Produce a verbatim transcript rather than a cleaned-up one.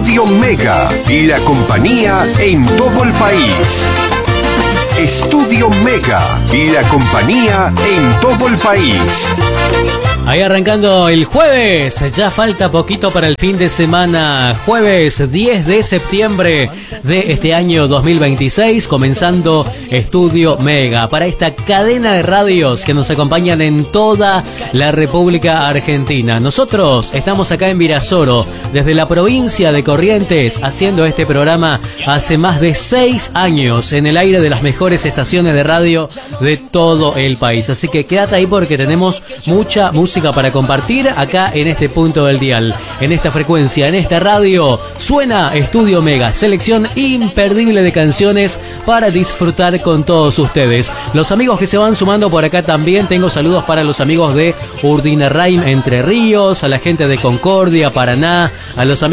Estudio Mega y la compañía en todo el país. Estudio Mega y la compañía en todo el país. Ahí arrancando el jueves, ya falta poquito para el fin de semana, jueves diez de septiembre de este año dos mil veintiséis, comenzando Estudio Mega, para esta cadena de radios que nos acompañan en toda la República Argentina. Nosotros estamos acá en Virasoro, desde la provincia de Corrientes, haciendo este programa hace más de seis años, en el aire de las mejores estaciones de radio de todo el país. Así que quédate ahí porque tenemos mucha música para compartir acá en este punto del dial, en esta frecuencia, en esta radio. Suena Estudio Mega, selección imperdible de canciones para disfrutar con todos ustedes. Los amigos que se van sumando por acá también, tengo saludos para los amigos de Urdinarraim, Entre Ríos, a la gente de Concordia, Paraná, a los amigos